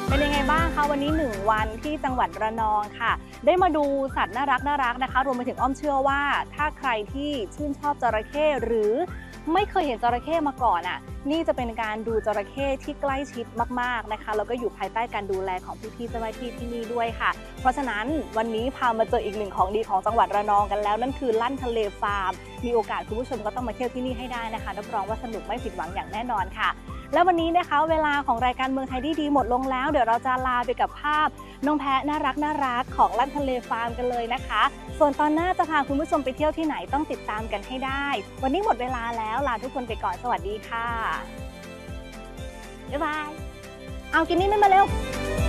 เป็นยังไงบ้างคะวันนี้1วันที่จังหวัดระนองค่ะได้มาดูสัตว์น่ารักนะคะรวมไปถึงอ้อมเชื่อว่าถ้าใครที่ชื่นชอบจระเข้หรือไม่เคยเห็นจระเข้มาก่อนอ่ะนี่จะเป็นการดูจระเข้ที่ใกล้ชิดมากๆนะคะแล้วก็อยู่ภายใต้การดูแลของพี่ๆเจ้าหน้าที่ที่นี่ด้วยค่ะเพราะฉะนั้นวันนี้พามาเจออีกหนึ่งของดีของจังหวัดระนองกันแล้วนั่นคือลั่นทะเลฟาร์มมีโอกาสคุณผู้ชมก็ต้องมาเที่ยวที่นี่ให้ได้นะคะรับรองว่าสนุกไม่ผิดหวังอย่างแน่นอนค่ะแล้ววันนี้นะคะเวลาของรายการเมืองไทยดีหมดลงแล้วเดี๋ยวเราจะลาไปกับภาพน้องแพะน่ารักของลั่นทะเลฟาร์มกันเลยนะคะส่วนตอนหน้าจะพาคุณผู้ชมไปเที่ยวที่ไหนต้องติดตามกันให้ได้วันนี้หมดเวลาแล้วลาทุกคนไปก่อนสวัสดีค่ะบ๊ายบายเอากินนี่ไม่มาเร็ว